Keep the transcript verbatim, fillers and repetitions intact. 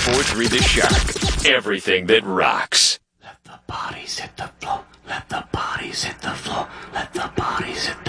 four three The Shark. Everything that rocks. Let the bodies hit the floor. Let the bodies hit the floor. Let the bodies hit